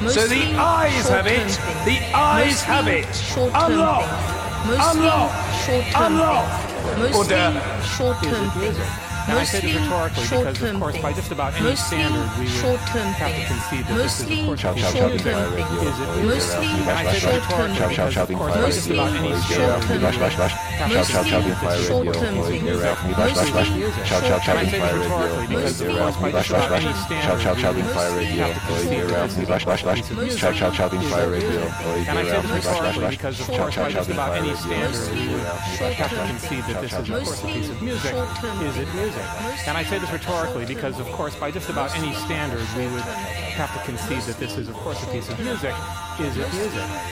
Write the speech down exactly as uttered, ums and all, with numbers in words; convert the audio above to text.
So the eyes have it. The eyes have it. Unlock. Unlock. Unlock. Order. Short-term thing. And I say this rhetorically because, of course, by just about any standard, we would have to concede that this is, of course, a piece of music. Is it music? And I say this rhetorically because, of course, by just about any standard, we would have to concede that this is, of course, a piece of music. And I say this rhetorically because, of course, by just about any standard, we would have to concede that this is, of course, a piece of music. And I say this rhetorically because, of course, by just about any standard, we would have to concede that this is, of course, a piece of music. Is it music? And I say this rhetorically because, of course, by just about any standard, we would have to concede that this is, of course, a piece of music. Is it music?